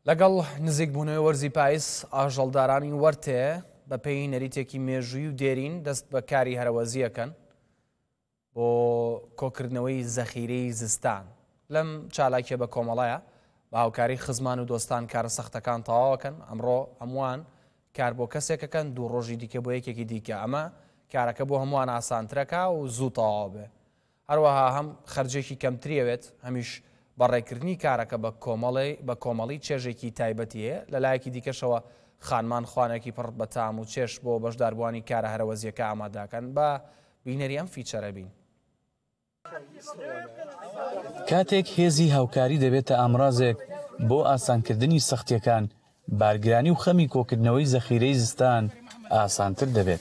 لەگەڵ نزیکبوونەوەی وەرزی پاییز ئاژەڵدارانی وەرتێ بە پێی نەریتێکی مێژووی و دێرین دەست بە کاری هەرەوەزیەکەن بۆ کۆکردنەوەی زەخیرەی زستان. لەم چالاکیە بە کۆمەڵایە بە هاوکاری خزمان و دۆستان کارە سەختەکان تەواوەکەن. ئەمڕۆ هەمووان کار بۆ کەسێکەکەن، دوو ڕۆژی دیکە بۆ یەکێکی دیکە. ئەمە کارەکە بۆ هەمووان ئاسانترەکە و زوو تەواو بێ. هەروەها هەم خەرجێکی کەمتریەوێت، هەمیش بەڕێکردنی کارەکە بە کۆمەڵی چێژێکی تایبەتی هەیە. لەلایەکی دیکەشەوە خانمان خوانێکی پڕ بە تام و چێش بۆ بەشداربووانی کارە هەرەوەزیەکە ئامادەکەن. بە بینەری ئەم فیچەرە بین. کاتێک هێزی هاوکاری دەبێتە ئامڕازێک بۆ ئاسانکردنی سەختیەکان، بارگرانی و خەمی کۆکردنەوەی زەخیرەی زستان ئاسانتر دەبێت.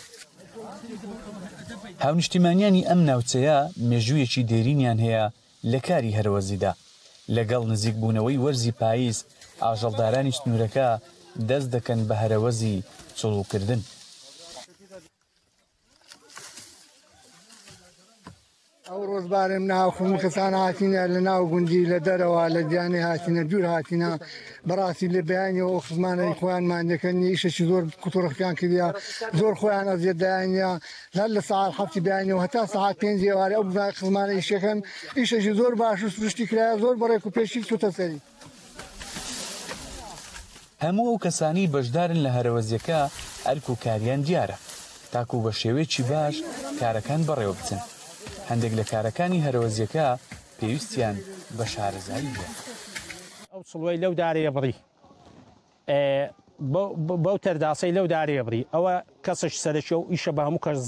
هاونیشتیمانیانی ئەم ناوچەیە مێژوویەکی دێرینیان هەیە لە کاری هەرەوەزیدا. لەگەڵ نزیکبوونەوەی وەرزی پاییز، ئاژەڵدارانی سنوورەکە دەست دەکەن بە هەرەوەزی چڵوکردن. ئەو ڕۆژبارم ناوخم کەسان هاتینە لە ناو گوندی لە دەرەوە لە دیانێ هاتینە دوور هاتینە بەڕاستی لە بەیانیەوە خزمانەی خۆیانمان دەکەن ئیشێکی زۆر کوتوڕەکان کردیا، زۆر خۆیان ئەزیێدایانە هەر لە ساعات حەفتی بەیانیەوە هەتا ساعات 5 ئێوارە ئەو خزمانە ئیشەکەن ئیشێکی زۆر باش و سروشتی کرایە، زۆر بەڕێک و پێشی چوتە سەری. هەموو ئەو کەسانی بەشدارن لە هەرەوەزیەکە ئەرک و کاریان دیارە، تاکو بە شێوەیەکی باش کارەکان بەڕێوە بچن. هەندێک لە کارەکانی هەرەوەزیەکە پێویستیان بە شارەزایی بووە. ئەو چڵوەی لەو دارەیە بڕی، بەو تەرداسەی لەو دارەیە بڕی، ئەوە کەسش سەرچێ و ئیشە بە هەموو کەس